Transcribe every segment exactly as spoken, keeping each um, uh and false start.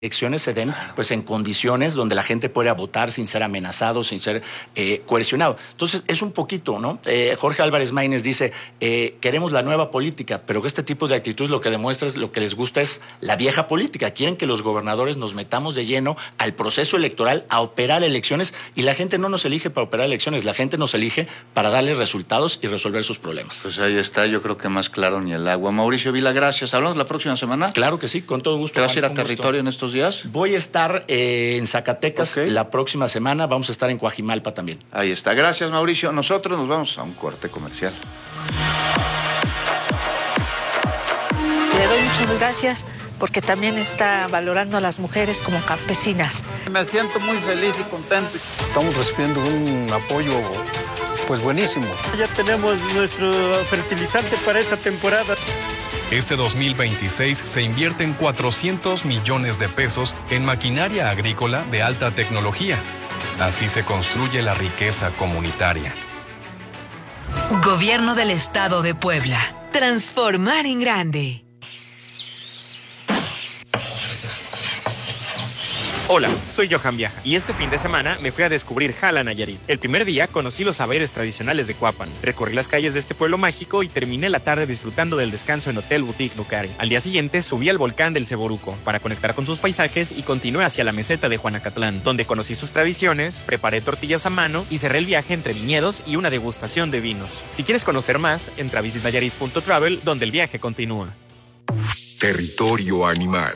elecciones se den pues en condiciones donde la gente pueda votar sin ser amenazado, sin ser eh, coercionado. Entonces es un poquito, ¿no? Eh, Jorge Álvarez Maínez dice, eh, queremos la nueva política, pero este tipo de actitud lo que demuestra es lo que les gusta es la vieja política. Quieren que los gobernadores nos metamos de lleno al proceso electoral, a operar elecciones, y la gente no nos elige para operar elecciones, la gente nos elige para darle resultados y resolver sus problemas. Pues ahí está, yo creo que más claro ni el agua. Mauricio Vila, gracias. ¿Hablamos la próxima semana? Claro que sí, con todo gusto. ¿Te vas a ir a territorio en estos días? Voy a estar eh, en Zacatecas okay. la próxima semana, vamos a estar en Coajimalpa también. Ahí está, gracias Mauricio. Nosotros nos vamos a un corte comercial. Le doy muchas gracias porque también está valorando a las mujeres como campesinas. Me siento muy feliz y contento. Estamos recibiendo un apoyo pues buenísimo. Ya tenemos nuestro fertilizante para esta temporada. Este dos mil veintiséis se invierten cuatrocientos millones de pesos en maquinaria agrícola de alta tecnología. Así se construye la riqueza comunitaria. Gobierno del Estado de Puebla. Transformar en grande. Hola, soy Johan Viaja y este fin de semana me fui a descubrir Jala, Nayarit. El primer día conocí los saberes tradicionales de Cuapan. Recorrí las calles de este pueblo mágico y terminé la tarde disfrutando del descanso en Hotel Boutique Nucari. Al día siguiente subí al volcán del Ceboruco para conectar con sus paisajes y continué hacia la meseta de Juanacatlán, donde conocí sus tradiciones, preparé tortillas a mano y cerré el viaje entre viñedos y una degustación de vinos. Si quieres conocer más, entra a visit nayarit punto travel, donde el viaje continúa. Territorio animal.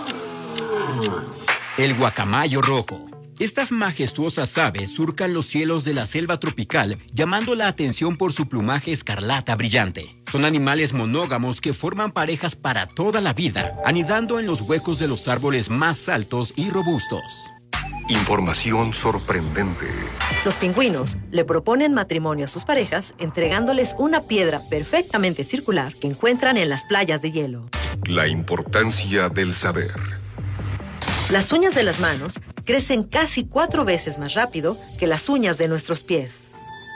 El guacamayo rojo. Estas majestuosas aves surcan los cielos de la selva tropical, llamando la atención por su plumaje escarlata brillante. Son animales monógamos que forman parejas para toda la vida, anidando en los huecos de los árboles más altos y robustos. Información sorprendente. Los pingüinos le proponen matrimonio a sus parejas entregándoles una piedra perfectamente circular que encuentran en las playas de hielo. La importancia del saber. Las uñas de las manos crecen casi cuatro veces más rápido que las uñas de nuestros pies.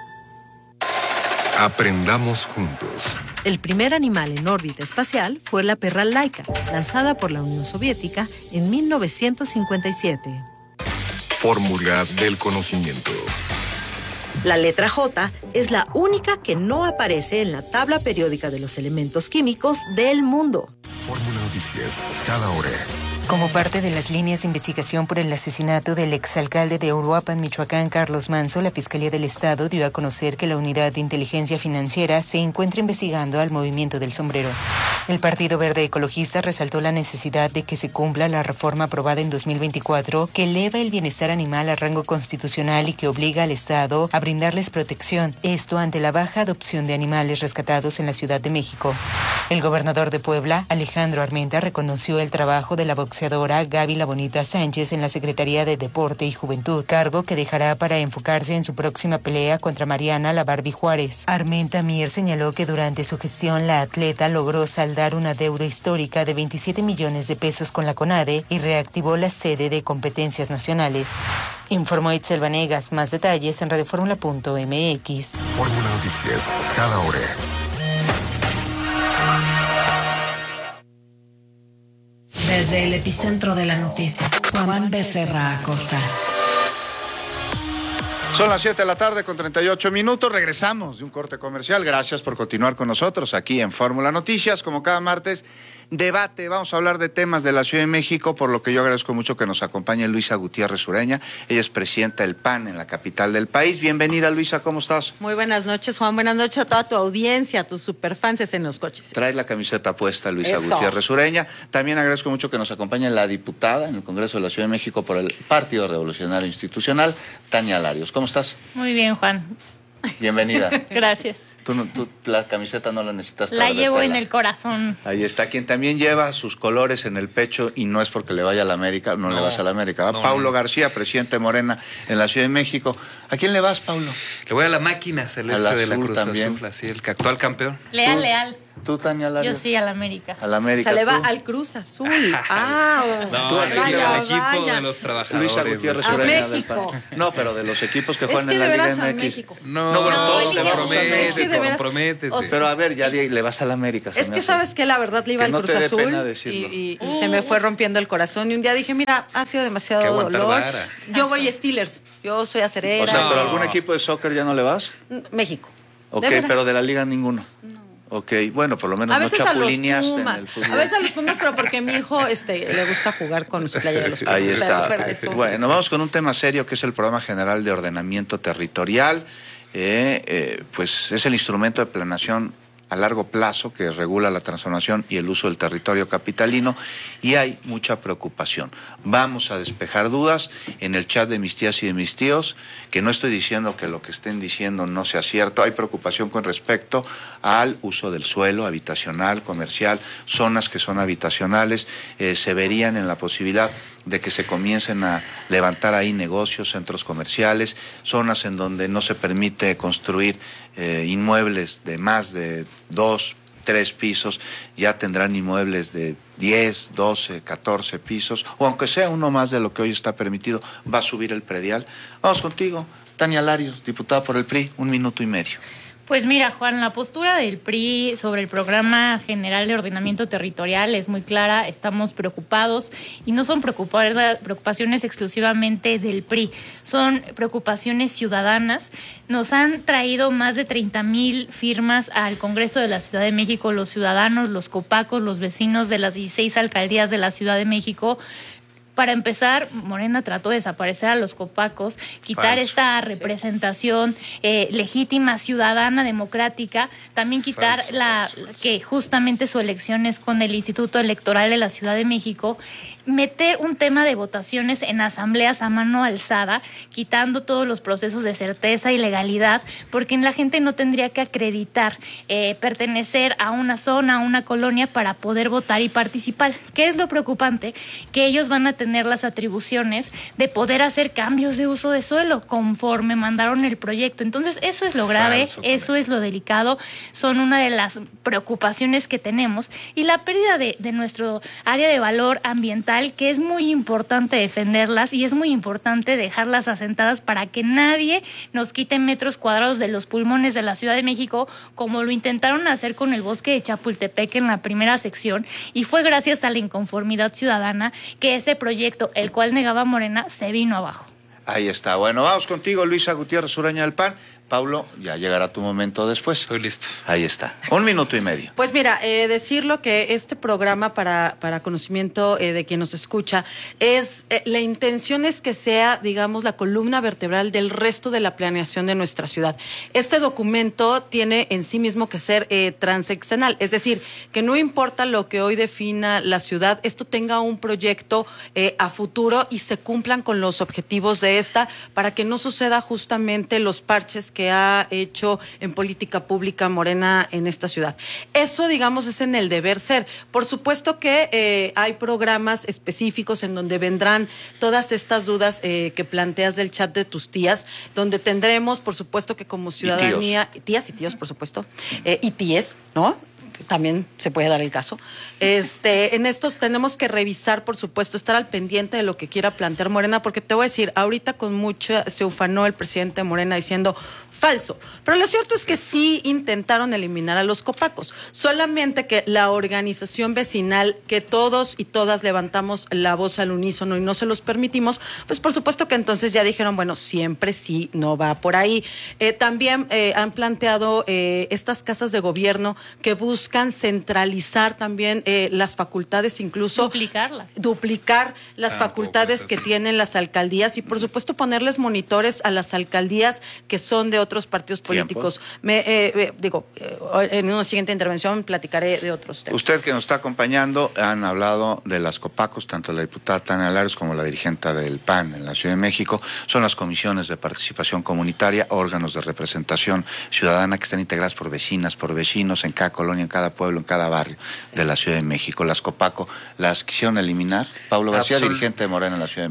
Aprendamos juntos. El primer animal en órbita espacial fue la perra Laika, lanzada por la Unión Soviética en mil novecientos cincuenta y siete. Fórmula del conocimiento. La letra J es la única que no aparece en la tabla periódica de los elementos químicos del mundo. Fórmula Noticias, cada hora. Como parte de las líneas de investigación por el asesinato del exalcalde de Uruapan, Michoacán, Carlos Manzo, la Fiscalía del Estado dio a conocer que la Unidad de Inteligencia Financiera se encuentra investigando al Movimiento del Sombrero. El Partido Verde Ecologista resaltó la necesidad de que se cumpla la reforma aprobada en dos mil veinticuatro que eleva el bienestar animal a rango constitucional y que obliga al Estado a brindarles protección, esto ante la baja adopción de animales rescatados en la Ciudad de México. El gobernador de Puebla, Alejandro Armenta, reconoció el trabajo de la boxeadora Gaby La Bonita Sánchez en la Secretaría de Deporte y Juventud, cargo que dejará para enfocarse en su próxima pelea contra Mariana La Barbie Juárez. Armenta Mier señaló que durante su gestión la atleta logró saldar una deuda histórica de veintisiete millones de pesos con la CONADE y reactivó la sede de competencias nacionales. Informó Itzel Vanegas. Más detalles en radioformula punto m x. Fórmula Noticias, cada hora. Desde el epicentro de la noticia, Juan Becerra Acosta. Son las siete de la tarde con treinta y ocho minutos. Regresamos de un corte comercial. Gracias por continuar con nosotros aquí en Fórmula Noticias. Como cada martes, debate. Vamos a hablar de temas de la Ciudad de México, por lo que yo agradezco mucho que nos acompañe Luisa Gutiérrez Ureña. Ella es presidenta del P A N en la capital del país. Bienvenida, Luisa. ¿Cómo estás? Muy buenas noches, Juan. Buenas noches a toda tu audiencia, a tus superfans en los coches. Trae la camiseta puesta, Luisa Eso. Gutiérrez Ureña. También agradezco mucho que nos acompañe la diputada en el Congreso de la Ciudad de México por el Partido Revolucionario Institucional, Tania Larios. ¿Cómo estás? Muy bien, Juan. Bienvenida. Gracias. Tú, no, tú la camiseta no la necesitas. La llevo en el corazón. Ahí está, quien también lleva sus colores en el pecho y no es porque le vaya a la América, no, no le vas a la América. ¿Va? No, Paulo no. García, presidente de Morena en la Ciudad de México. ¿A quién le vas, Paulo? Le voy a la máquina celeste Al de la azul Cruz también. Azul, así, el actual campeón. Leal, leal. ¿Tú, Tania Larios? Yo sí, al América. Al América. O sea, le va ¿tú? al Cruz Azul. Ah, no, tú, el vaya, equipo vaya. de los trabajadores. Luisa Gutiérrez A Ureña del México. P A N. No, pero de los equipos que Es juegan que en de la veras Liga a M X. México. No, No, bueno, No, todos le vamos a compromete, Es que de veras- compromete. o sea, Pero a ver, ya di- le vas al América. se Es me que hace. sabes que la verdad le iba Que al no Cruz te dé Azul pena y, decirlo. y- y se me fue rompiendo el corazón y un día dije, mira, ha sido demasiado Que aguantar dolor. vara. Yo voy a Steelers, yo soy acerera. O sea, No. ¿pero algún equipo de soccer ya no le vas? México. Ok, De veras. pero de la Liga ninguno. Ok, bueno, por lo menos A no veces a los chapulineaste en Pumas, el fútbol. a veces a los Pumas, pero porque mi hijo este, le gusta jugar con su playera de los Pumas. Ahí pero está. fuera de eso. Bueno, vamos con un tema serio que es el Programa General de Ordenamiento Territorial. Eh, eh, pues es el instrumento de planeación a largo plazo que regula la transformación y el uso del territorio capitalino y hay mucha preocupación. Vamos a despejar dudas en el chat de mis tías y de mis tíos, que no estoy diciendo que lo que estén diciendo no sea cierto, hay preocupación con respecto al uso del suelo habitacional, comercial, zonas que son habitacionales, eh, se verían en la posibilidad de que se comiencen a levantar ahí negocios, centros comerciales, zonas en donde no se permite construir eh, inmuebles de más de dos, tres pisos, ya tendrán inmuebles de diez, doce, catorce pisos, o aunque sea uno más de lo que hoy está permitido, va a subir el predial. Vamos contigo, Tania Larios, diputada por el P R I, un minuto y medio. Pues mira, Juan, la postura del P R I sobre el Programa General de Ordenamiento Territorial es muy clara, estamos preocupados y no son preocupa- preocupaciones exclusivamente del P R I, son preocupaciones ciudadanas. Nos han traído más de treinta mil firmas al Congreso de la Ciudad de México, los ciudadanos, los copacos, los vecinos de las dieciséis alcaldías de la Ciudad de México. Para empezar, Morena trató de desaparecer a los copacos, quitar Falso. esta representación eh, legítima, ciudadana, democrática, también quitar Falso, la falso, falso. que justamente su elección es con el Instituto Electoral de la Ciudad de México, meter un tema de votaciones en asambleas a mano alzada, quitando todos los procesos de certeza y legalidad, porque la gente no tendría que acreditar eh, pertenecer a una zona, a una colonia para poder votar y participar. ¿Qué es lo preocupante? Que ellos van a tener las atribuciones de poder hacer cambios de uso de suelo conforme mandaron el proyecto. Entonces, eso es lo grave, Falso, eso es lo delicado, son una de las preocupaciones que tenemos y la pérdida de, de nuestro área de valor ambiental, que es muy importante defenderlas y es muy importante dejarlas asentadas para que nadie nos quite metros cuadrados de los pulmones de la Ciudad de México, como lo intentaron hacer con el bosque de Chapultepec en la primera sección, y fue gracias a la inconformidad ciudadana que ese proyecto, el cual negaba Morena, se vino abajo. Ahí está. Bueno, vamos contigo, Luisa Gutiérrez Ureña del P A N. Paulo, ya llegará tu momento después. Estoy listo. Ahí está. Un minuto y medio. Pues mira, eh, decirlo que este programa para, para conocimiento eh, de quien nos escucha, es eh, la intención es que sea, digamos, la columna vertebral del resto de la planeación de nuestra ciudad. Este documento tiene en sí mismo que ser eh, transeccional, es decir, que no importa lo que hoy defina la ciudad, esto tenga un proyecto eh, a futuro y se cumplan con los objetivos de esta, para que no suceda justamente los parches que ha hecho en política pública Morena en esta ciudad. Eso, digamos, es en el deber ser. Por supuesto que eh, hay programas específicos en donde vendrán todas estas dudas eh, que planteas del chat de tus tías, donde tendremos, por supuesto, que como ciudadanía, y tías y tíos, por supuesto, eh, y tíes, ¿no? También se puede dar el caso. Este, en estos tenemos que revisar, por supuesto, estar al pendiente de lo que quiera plantear Morena, porque te voy a decir, ahorita con mucho se ufanó el presidente Morena diciendo falso. Pero lo cierto es que sí intentaron eliminar a los copacos. Solamente que la organización vecinal, que todos y todas levantamos la voz al unísono y no se los permitimos, pues por supuesto que entonces ya dijeron, bueno, siempre sí, no va por ahí. Eh, también eh, han planteado eh, estas casas de gobierno que buscan buscan centralizar también eh, las facultades, incluso duplicarlas, duplicar las Ah, facultades pues, que sí. tienen las alcaldías y por supuesto ponerles monitores a las alcaldías que son de otros partidos políticos. Me, eh, eh, digo, eh, en una siguiente intervención platicaré de otros temas. Usted que nos está acompañando, han hablado de las copacos, tanto la diputada Tania Larios como la dirigente del P A N en la Ciudad de México. Son las comisiones de participación comunitaria, órganos de representación ciudadana que están integradas por vecinas, por vecinos en cada colonia, en cada pueblo, en cada barrio sí. de la Ciudad de México. Las copaco, ¿las quisieron eliminar? Pablo García, Absol- dirigente de Morena en la Ciudad de México.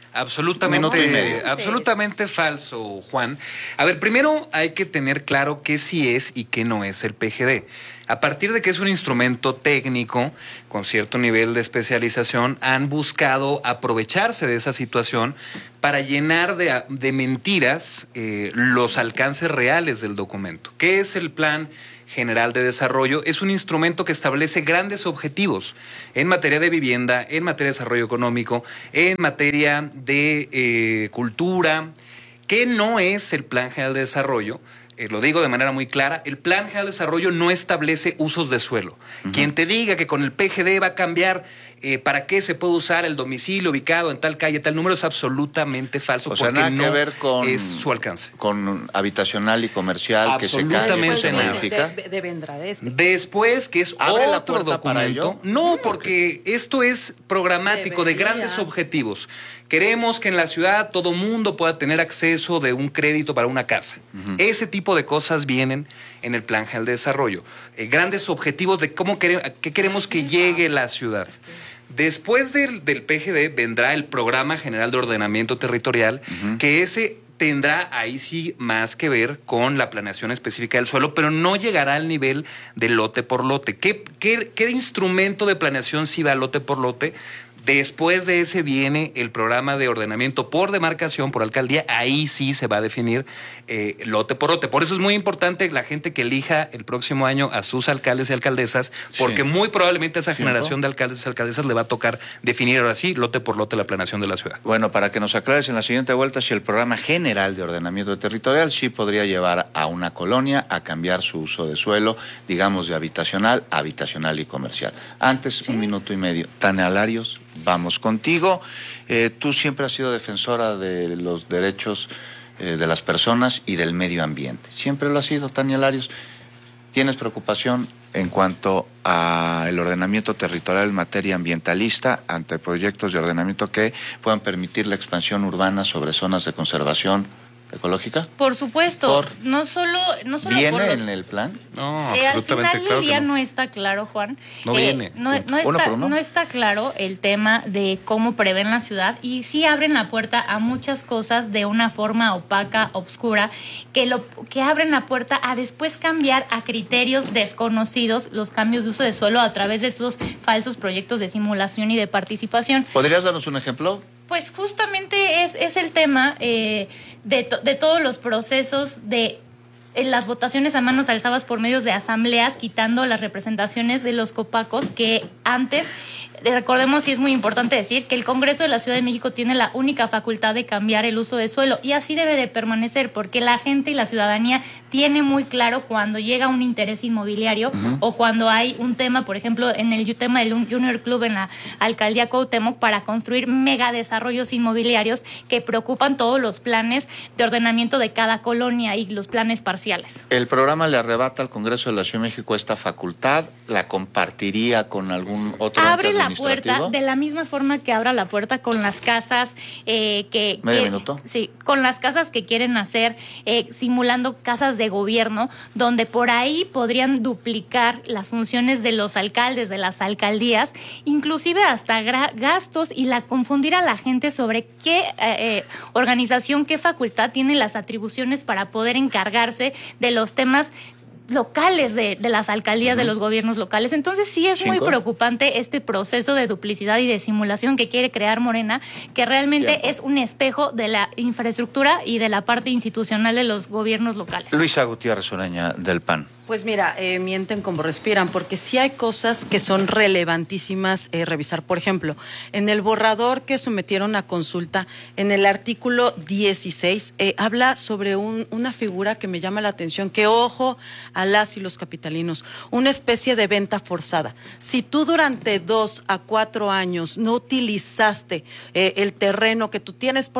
Absolutamente, y medio. absolutamente falso, Juan. A ver, primero hay que tener claro qué sí es y qué no es el P G D. A partir de que es un instrumento técnico con cierto nivel de especialización, han buscado aprovecharse de esa situación para llenar de, de mentiras eh, los alcances reales del documento. ¿Qué es el Plan General de Desarrollo? Es un instrumento que establece grandes objetivos en materia de vivienda, en materia de desarrollo económico, en materia de eh, cultura. ¿Qué no es el Plan General de Desarrollo? Eh, lo digo de manera muy clara, el Plan General de Desarrollo no establece usos de suelo. Uh-huh. Quien te diga que con el P G D va a cambiar eh, para qué se puede usar el domicilio ubicado en tal calle, tal número, es absolutamente falso. O sea, porque nada no que ver con, es su alcance. Con habitacional y comercial que se cae. Absolutamente nada. De, de, de vendrá de este. Después, que es ¿Abre la otro puerta para documento. ello? No, porque esto es programático, de grandes objetivos. Queremos que en la ciudad todo mundo pueda tener acceso de un crédito para una casa. Uh-huh. Ese tipo de cosas vienen en el Plan General de Desarrollo. Eh, grandes objetivos de cómo queremos, qué queremos que llegue la ciudad. Después del, del P G D vendrá el Programa General de Ordenamiento Territorial, uh-huh. que ese tendrá ahí sí más que ver con la planeación específica del suelo, pero no llegará al nivel de lote por lote. ¿Qué, qué, qué instrumento de planeación sí va lote por lote? Después de ese viene el programa de ordenamiento por demarcación, por alcaldía. Ahí sí se va a definir eh, lote por lote. Por eso es muy importante la gente que elija el próximo año a sus alcaldes y alcaldesas, porque sí. muy probablemente a esa generación de alcaldes y alcaldesas le va a tocar definir ahora sí, lote por lote, la planeación de la ciudad. Bueno, para que nos aclares en la siguiente vuelta si el programa general de ordenamiento territorial sí podría llevar a una colonia a cambiar su uso de suelo, digamos de habitacional a habitacional y comercial. Antes, sí. un minuto y medio. Tania Alarios, vamos contigo. Eh, tú siempre has sido defensora de los derechos eh, de las personas y del medio ambiente. Siempre lo has sido, Tania Alarios. ¿Tienes preocupación en cuanto al ordenamiento territorial en materia ambientalista ante proyectos de ordenamiento que puedan permitir la expansión urbana sobre zonas de conservación ecológica? Por supuesto, por... no solo no solo ¿Viene por los... en el plan? No, eh, absolutamente. Al final del día no. no está claro, Juan. No eh, viene. No, no, está, no está claro el tema de cómo prevén la ciudad y sí abren la puerta a muchas cosas de una forma opaca, obscura, que lo que abren la puerta a después cambiar a criterios desconocidos los cambios de uso de suelo a través de estos falsos proyectos de simulación y de participación. ¿Podrías darnos un ejemplo? Pues justamente es, es el tema eh, de, to, de todos los procesos de en las votaciones a manos alzadas por medios de asambleas, quitando las representaciones de los copacos que antes, recordemos y es muy importante decir que el Congreso de la Ciudad de México tiene la única facultad de cambiar el uso de suelo y así debe de permanecer porque la gente y la ciudadanía tiene muy claro cuando llega un interés inmobiliario uh-huh. o cuando hay un tema, por ejemplo, en el tema del Junior Club en la Alcaldía Cuauhtémoc para construir megadesarrollos inmobiliarios que preocupan todos los planes de ordenamiento de cada colonia y los planes parciales. El programa le arrebata al Congreso de la Ciudad de México esta facultad, ¿la compartiría con algún otro Abre ente la puerta de la misma forma que abra la puerta con las casas eh, que... ¿Medio que, minuto? Sí, con las casas que quieren hacer, eh, simulando casas de gobierno, donde por ahí podrían duplicar las funciones de los alcaldes, de las alcaldías, inclusive hasta gra- gastos y la confundir a la gente sobre qué eh, organización, qué facultad tiene las atribuciones para poder encargarse de los temas locales de, de las alcaldías, uh-huh. de los gobiernos locales. Entonces sí es Cinco. muy preocupante este proceso de duplicidad y de simulación que quiere crear Morena, que realmente Tiempo. es un espejo de la infraestructura y de la parte institucional de los gobiernos locales. Luisa Gutiérrez Ureña, del P A N. Pues mira, eh, mienten como respiran, porque sí hay cosas que son relevantísimas eh, revisar. Por ejemplo, en el borrador que sometieron a consulta, en el artículo dieciséis, eh, habla sobre un, una figura que me llama la atención, que ojo a las y los capitalinos, una especie de venta forzada. Si tú durante dos a cuatro años no utilizaste eh, el terreno que tú tienes, porque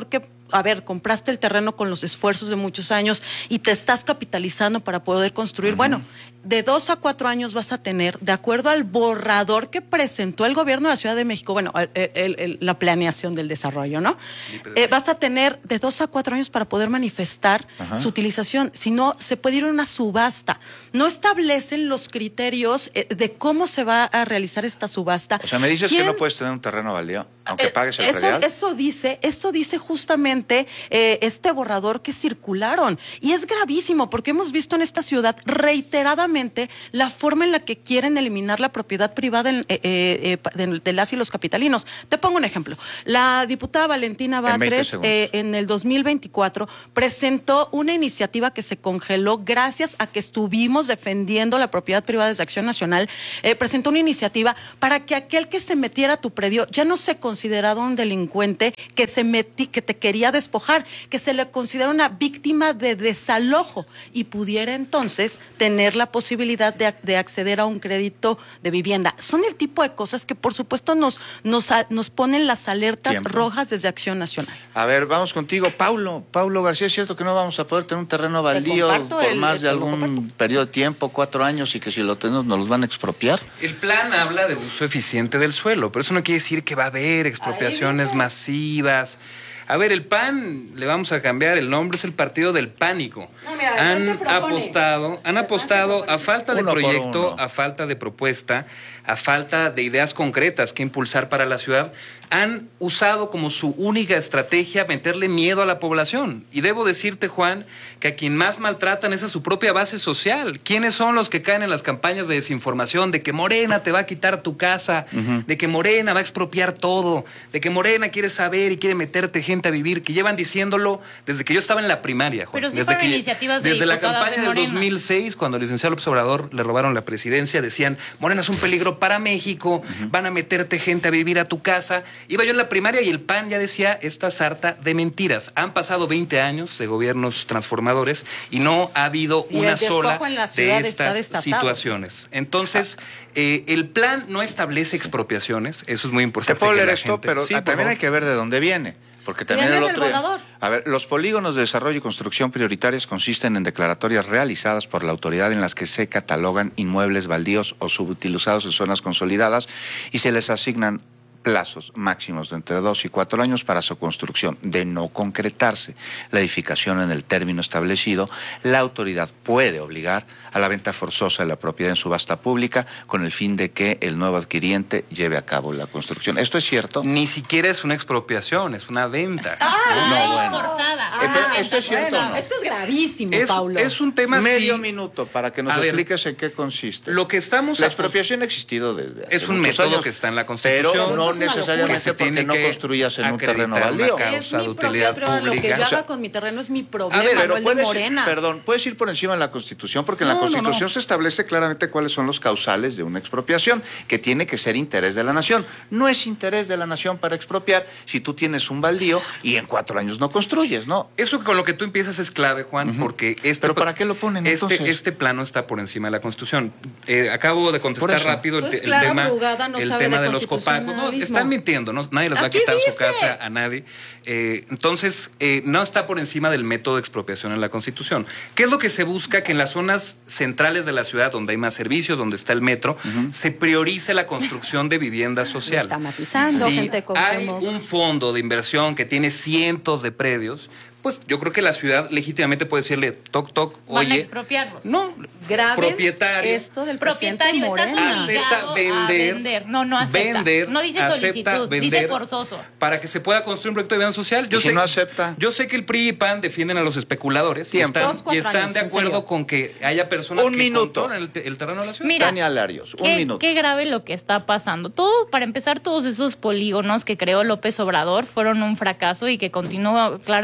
a ver, compraste el terreno con los esfuerzos de muchos años y te estás capitalizando para poder construir. Uh-huh. Bueno, de dos a cuatro años vas a tener, de acuerdo al borrador que presentó el gobierno de la Ciudad de México, bueno, el, el, el, la planeación del desarrollo, ¿no? Eh, vas a tener de dos a cuatro años para poder manifestar uh-huh. su utilización. Si no, se puede ir a una subasta. No establecen los criterios eh, de cómo se va a realizar esta subasta. O sea, me dices ¿Quién? que no puedes tener un terreno baldío, aunque eh, pagues el eso, predial. Eso dice, eso dice justamente eh, este borrador que circularon. Y es gravísimo porque hemos visto en esta ciudad reiteradamente la forma en la que quieren eliminar la propiedad privada en, eh, eh, de, de las y los capitalinos. Te pongo un ejemplo. La diputada Valentina Batres en, eh, en el dos mil veinticuatro presentó una iniciativa que se congeló gracias a que estuvimos defendiendo la propiedad privada desde Acción Nacional. Eh, presentó una iniciativa para que aquel que se metiera a tu predio ya no se considerara un delincuente que se metí, que te quería despojar, que se le considera una víctima de desalojo y pudiera entonces tener la posibilidad de, de acceder a un crédito de vivienda. Son el tipo de cosas que por supuesto nos, nos, nos ponen las alertas Tiempo. rojas desde Acción Nacional. A ver, vamos contigo, Paulo. Paulo García, ¿es cierto que no vamos a poder tener un terreno baldío por el, más el, de algún periodo de tiempo, cuatro años, y que si lo tenemos nos los van a expropiar? El plan habla de uso eficiente del suelo, pero eso no quiere decir que va a haber expropiaciones masivas. A ver, el P A N, le vamos a cambiar el nombre, es el partido del pánico. No, mira, han apostado, han apostado a falta de proyecto, a falta de propuesta, a falta de ideas concretas que impulsar para la ciudad. Han usado como su única estrategia meterle miedo a la población. Y debo decirte, Juan, que a quien más maltratan es a su propia base social. ¿Quiénes son los que caen en las campañas de desinformación de que Morena te va a quitar tu casa, uh-huh. de que Morena va a expropiar todo, de que Morena quiere saber y quiere meterte gente a vivir, que llevan diciéndolo desde que yo estaba en la primaria, Juan? Pero sí desde fueron que, iniciativas de Desde la campaña de del dos mil seis, cuando al licenciado López Obrador le robaron la presidencia, decían, Morena es un peligro para México, uh-huh. van a meterte gente a vivir a tu casa. Iba yo en la primaria y el P A N ya decía, esta sarta de mentiras. Han pasado veinte años de gobiernos transformadores y no ha habido y una sola de estas situaciones. Entonces, eh, el plan no establece expropiaciones, eso es muy importante. Te puedo leer esto, gente... pero sí, también hay que ver de dónde viene. Porque también el otro día, a ver, los polígonos de desarrollo y construcción prioritarios consisten en declaratorias realizadas por la autoridad en las que se catalogan inmuebles baldíos o subutilizados en zonas consolidadas y se les asignan plazos máximos de entre dos y cuatro años para su construcción. De no concretarse la edificación en el término establecido, la autoridad puede obligar a la venta forzosa de la propiedad en subasta pública con el fin de que el nuevo adquiriente lleve a cabo la construcción. ¿Esto es cierto? Ni siquiera es una expropiación, es una venta. Ah, no, bueno. forzada. Ah, ¿Esto es cierto bueno, o no? Esto es gravísimo, es, Paulo. Es un tema Medio sí. minuto para que nos a expliques ver, en qué consiste. Lo que estamos la expropiación ha existido desde hace es un muchos método años, que está en la Constitución, pero no necesariamente porque no construyas en un terreno baldío. Es mi propia prueba, lo que yo haga con mi terreno es mi problema, a ver, pero no el puedes de Morena. Ir, perdón, puedes ir por encima de la Constitución porque en no, la Constitución no, no. se establece claramente cuáles son los causales de una expropiación, que tiene que ser interés de la nación. No es interés de la nación para expropiar si tú tienes un baldío y en cuatro años no construyes, ¿no? Eso con lo que tú empiezas es clave, Juan, uh-huh. porque este... ¿Pero para qué lo ponen este, entonces? Este plano está por encima de la Constitución. Eh, acabo de contestar rápido pues el, Clara el tema, Brugada no el sabe tema de, de los copacos. No, están mintiendo, ¿no? Nadie les va a quitar su casa a nadie. Eh, entonces, eh, no está por encima del método de expropiación en la Constitución. ¿Qué es lo que se busca? Que en las zonas centrales de la ciudad, donde hay más servicios, donde está el metro, uh-huh. se priorice la construcción de vivienda social. Está matizando, si gente con hay como... un fondo de inversión que tiene cientos de predios, pues yo creo que la ciudad legítimamente puede decirle toc toc, oye, van a expropiarlos. No, Graben propietario, esto del propietario estás obligado acepta vender, a vender, no, no acepta, vender, no dice solicitud, vender, dice forzoso, para que se pueda construir un proyecto de vivienda social. Yo ¿Y sé, si no acepta? Yo sé que el P R I y P A N defienden a los especuladores y están, Dos, y están años, de acuerdo con que haya personas un que minuto. controlan el, el terreno de la ciudad. Mira, Tania Larios, un qué, minuto. Qué grave lo que está pasando. Todo, para empezar, todos esos polígonos que creó López Obrador fueron un fracaso y que continúa Clara Brugada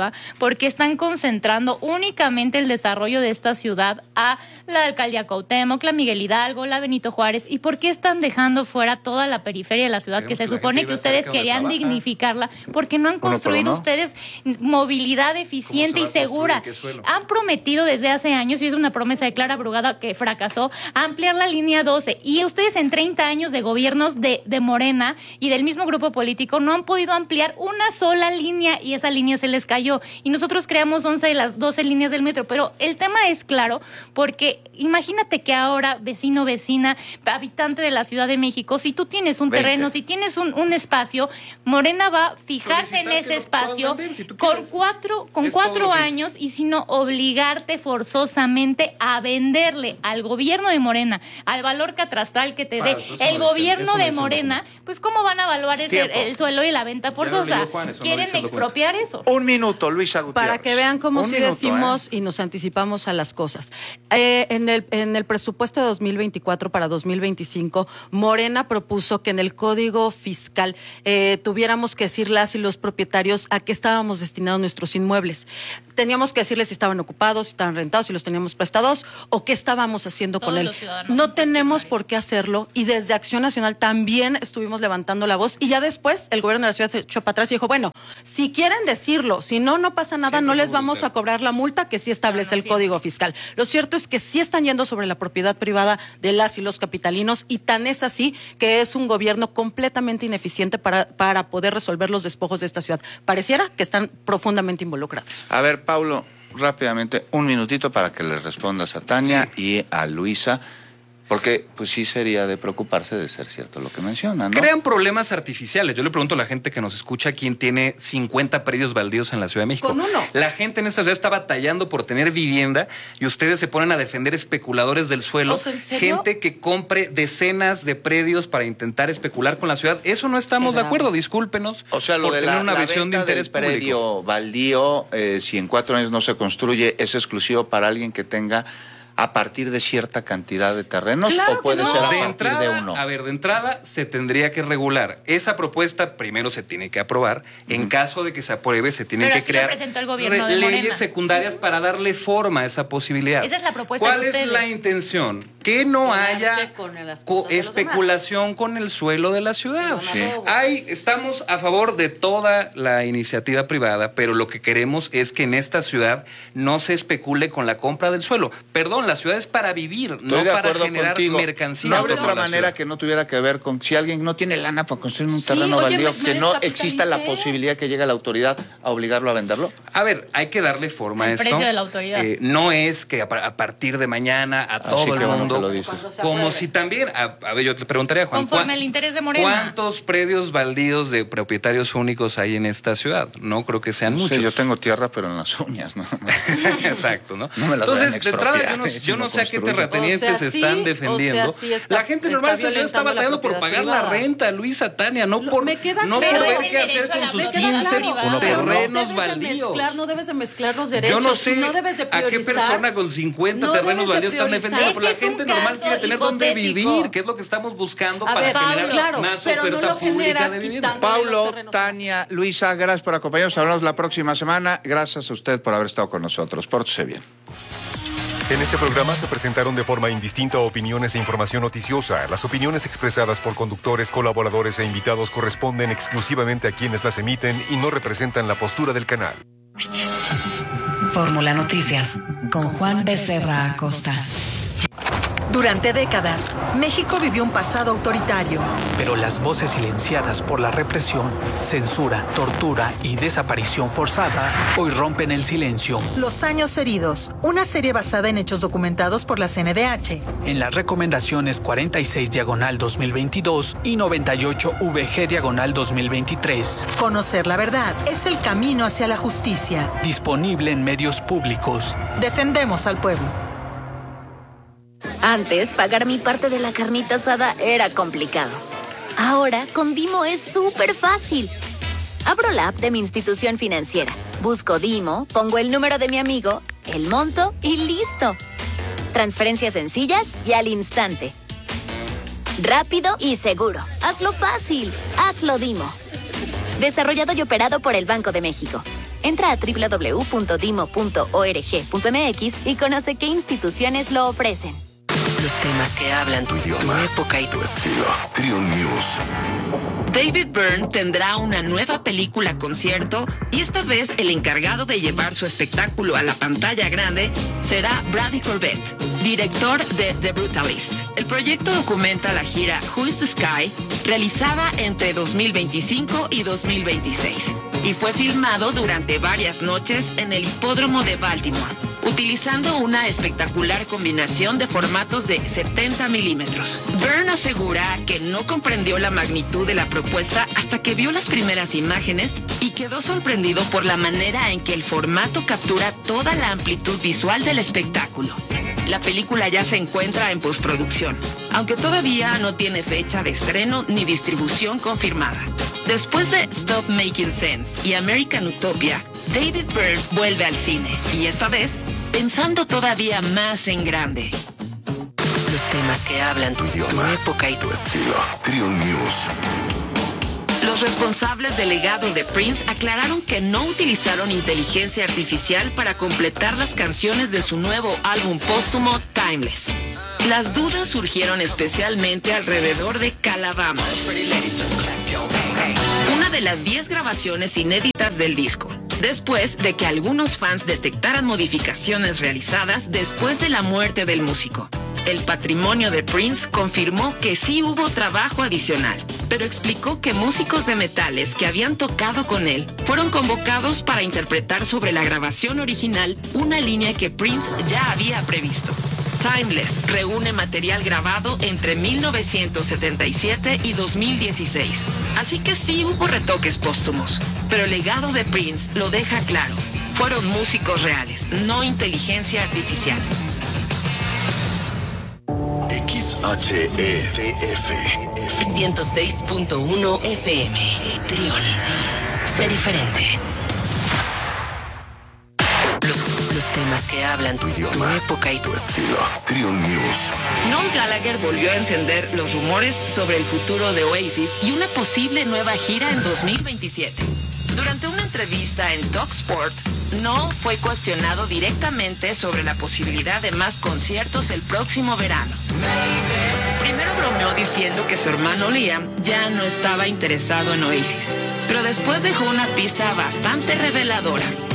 privada, porque están concentrando únicamente el desarrollo de esta ciudad a la alcaldía Cuauhtémoc, la Miguel Hidalgo, la Benito Juárez, y por qué están dejando fuera toda la periferia de la ciudad, que se supone que ustedes querían dignificarla, porque no han construido ustedes movilidad eficiente y segura. Han prometido desde hace años, y es una promesa de Clara Brugada que fracasó, ampliar la línea doce, y ustedes en treinta años de gobiernos de, de Morena y del mismo grupo político no han podido ampliar una sola línea, y esa línea se les cayó, y nosotros creamos once de las doce líneas del metro. Pero el tema es claro, porque imagínate que ahora, vecino, vecina, habitante de la Ciudad de México, si tú tienes un veinte terreno, si tienes un, un espacio, Morena va a fijarse en ese espacio vender, si con cuatro, con cuatro años, y si no, obligarte forzosamente a venderle al gobierno de Morena, al valor catastral que te dé el gobierno de Morena, pues ¿cómo van a evaluar ese, el suelo y la venta forzosa? Juan, ¿quieren no expropiar eso? Un minuto, Luisa Gutiérrez. Para que vean cómo Un sí minuto, decimos ¿eh? y nos anticipamos a las cosas. Eh, en, el, en el presupuesto de dos mil veinticuatro para dos mil veinticinco, Morena propuso que en el Código Fiscal eh, tuviéramos que decir las y los propietarios a qué estábamos destinados nuestros inmuebles. Teníamos que decirles si estaban ocupados, si estaban rentados, si los teníamos prestados o qué estábamos haciendo Todos con él. No tenemos por qué hacerlo, y desde Acción Nacional también estuvimos levantando la voz, y ya después el gobierno de la ciudad se echó para atrás y dijo, bueno, si quieren decirlo, si no, no pasa nada, Siempre no les vamos a cobrar la multa que sí establece no, no, el Código Fiscal. Lo cierto es que sí están yendo sobre la propiedad privada de las y los capitalinos, y tan es así que es un gobierno completamente ineficiente para, para poder resolver los despojos de esta ciudad. Pareciera que están profundamente involucrados. A ver, Paulo, rápidamente, un minutito para que le respondas a Tania sí. y a Luisa. Porque pues sí sería de preocuparse de ser cierto lo que mencionan, ¿no? Crean problemas artificiales. Yo le pregunto a la gente que nos escucha quién tiene cincuenta predios baldíos en la Ciudad de México. Con uno. La gente en esta ciudad está batallando por tener vivienda, y ustedes se ponen a defender especuladores del suelo. O sea, ¿en serio? Gente que compre decenas de predios para intentar especular con la ciudad. Eso no estamos de acuerdo, discúlpenos. O sea, lo por de tener la, una la visión venta de interés del predio público. baldío, eh, si en cuatro años no se construye, ¿es exclusivo para alguien que tenga a partir de cierta cantidad de terrenos claro o puede no. ser a de partir entrada, de uno? A ver, de entrada se tendría que regular. Esa propuesta primero se tiene que aprobar. En uh-huh. caso de que se apruebe, se tienen Pero que así crear lo presentó el gobierno re- de leyes Morena. secundarias para darle forma a esa posibilidad. Esa es la propuesta ¿Cuál de es ustedes? la intención? Que no haya con las co- cosas de los especulación con el suelo de la ciudad. Sí. Hay, estamos a favor de toda la iniciativa privada, pero lo que queremos es que en esta ciudad no se especule con la compra del suelo. Perdón, la ciudad es para vivir, Estoy no de para acuerdo generar contigo. mercancía. No habrá por otra la manera ciudad. que no tuviera que ver con si alguien no tiene lana para construir un Sí, terreno oye, baldío, me- que me no descapitalicé. exista la posibilidad que llegue la autoridad a obligarlo a venderlo. A ver, hay que darle forma a El esto. precio de la autoridad. Eh, no es que a, pa- a partir de mañana a todo Así el que bueno mundo, que lo dices. como si también, a, a ver, yo te preguntaría, Juan, Conforme ¿cuán- el interés de Morena. ¿cuántos predios baldíos de propietarios únicos hay en esta ciudad? No creo que sean No sé, muchos. yo tengo tierra, pero en las uñas, ¿no? Exacto, ¿no? No me las vayan a Entonces, de entrada, yo no, expropiar, yo no si sé no a qué construyo. terratenientes O sea, se están sí, defendiendo. o sea, sí está- la gente está normal de esta ciudad está violentando la batallando por propiedad pagar la privada. renta, Luisa, Tania, no por, Me queda no por claro. ver Pero qué es el hacer derecho a con la sus propiedad quince privada. terrenos no debes baldíos. De mezclar, no debes de mezclar los derechos. Yo no sé no debes de a qué priorizar. persona con cincuenta No terrenos debes de baldíos están priorizar. defendiendo, pero la Ese es un gente normal caso quiere tener donde hipotético. vivir, que es lo que estamos buscando A para ver, generar claro, más pero no oferta lo pública generas de vivienda. quitando- Dándole los Paulo, terrenos. Tania, Luisa, gracias por acompañarnos. Hablamos la próxima semana. Gracias a usted por haber estado con nosotros. Pórtese bien. En este programa se presentaron de forma indistinta opiniones e información noticiosa. Las opiniones expresadas por conductores, colaboradores e invitados corresponden exclusivamente a quienes las emiten y no representan la postura del canal. Fórmula Noticias con Juan Becerra Acosta. Durante décadas, México vivió un pasado autoritario. Pero las voces silenciadas por la represión, censura, tortura y desaparición forzada hoy rompen el silencio. Los años heridos, una serie basada en hechos documentados por la C N D H. En las recomendaciones cuarenta y seis diagonal dos mil veintidós y noventa y ocho V G diagonal dos mil veintitrés. Conocer la verdad es el camino hacia la justicia. Disponible en medios públicos. Defendemos al pueblo. Antes, pagar mi parte de la carnita asada era complicado. Ahora, con Dimo es súper fácil. Abro la app de mi institución financiera, busco Dimo, pongo el número de mi amigo, el monto y listo. Transferencias sencillas y al instante. Rápido y seguro. Hazlo fácil. Hazlo Dimo. Desarrollado y operado por el Banco de México. Entra a doble u doble u doble u punto dimo punto org punto m x y conoce qué instituciones lo ofrecen. Los temas que hablan tu idioma, tu época y tu estilo. Triun News. David Byrne tendrá una nueva película concierto y esta vez el encargado de llevar su espectáculo a la pantalla grande será Brady Corbett, director de The Brutalist. El proyecto documenta la gira Who is the Sky, realizada entre dos mil veinticinco y dos mil veintiséis, y fue filmado durante varias noches en el hipódromo de Baltimore, utilizando una espectacular combinación de formatos de setenta milímetros. Byrne asegura que no comprendió la magnitud de la propuesta hasta que vio las primeras imágenes y quedó sorprendido por la manera en que el formato captura toda la amplitud visual del espectáculo. La película ya se encuentra en postproducción, aunque todavía no tiene fecha de estreno ni distribución confirmada. Después de Stop Making Sense y American Utopia, David Byrne vuelve al cine, y esta vez pensando todavía más en grande. Los temas que hablan tu idioma, tu época y tu estilo. Triun News. Los responsables del legado de Prince aclararon que no utilizaron inteligencia artificial para completar las canciones de su nuevo álbum póstumo Timeless. Las dudas surgieron especialmente alrededor de Calabama, una de las diez grabaciones inéditas del disco, después de que algunos fans detectaran modificaciones realizadas después de la muerte del músico. El patrimonio de Prince confirmó que sí hubo trabajo adicional, pero explicó que músicos de metales que habían tocado con él fueron convocados para interpretar sobre la grabación original una línea que Prince ya había previsto. Timeless reúne material grabado entre mil novecientos setenta y siete y dos mil dieciséis, así que sí hubo retoques póstumos, pero el legado de Prince lo deja claro. Fueron músicos reales, no inteligencia artificial. X H E D F ciento seis punto uno F M. Trión. Sé diferente. Los, los temas que hablan tu idioma, tu época y tu estilo. Triun News. Noel Gallagher volvió a encender los rumores sobre el futuro de Oasis y una posible nueva gira en dos mil veintisiete. Durante una entrevista en TalkSport, Noel fue cuestionado directamente sobre la posibilidad de más conciertos el próximo verano. Primero bromeó diciendo que su hermano Liam ya no estaba interesado en Oasis, pero después dejó una pista bastante reveladora.